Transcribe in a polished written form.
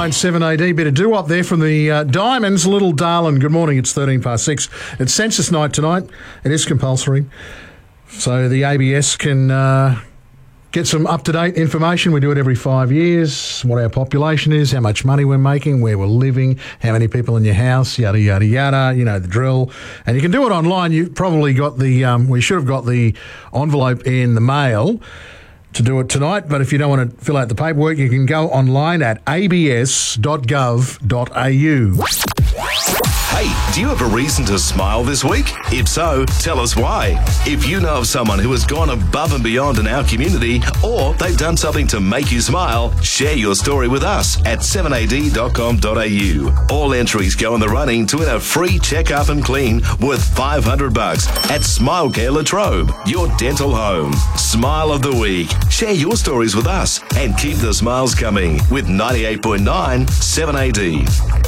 7AD. Bit of doo-wop there from the Diamonds. Little Darlin'. Good morning. It's 13 past 6. It's census night tonight. It is compulsory. So the ABS can get some up-to-date information. We do it every 5 years. What our population is, how much money we're making, where we're living, how many people in your house, yada, yada, yada. You know the drill. And you can do it online. You've probably got the... we should have got the envelope in the mail to do it tonight, but if you don't want to fill out the paperwork, you can go online at abs.gov.au. Hey, do you have a reason to smile this week? If so, tell us why. If you know of someone who has gone above and beyond in our community, or they've done something to make you smile, share your story with us at 7ad.com.au. All entries go in the running to win a free check-up and clean worth $500 at Smile Care Latrobe, your dental home. Smile of the week. Share your stories with us and keep the smiles coming with 98.9 7AD.